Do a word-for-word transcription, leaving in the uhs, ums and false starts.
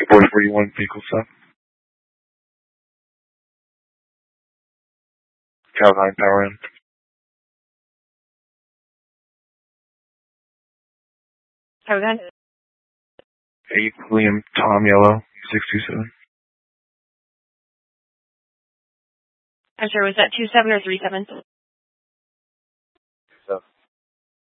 four forty-one, vehicle stop. Cal nine, power in. How then? eight, William Tom Yellow, six two seven. I'm sorry, was that two seven or three seven?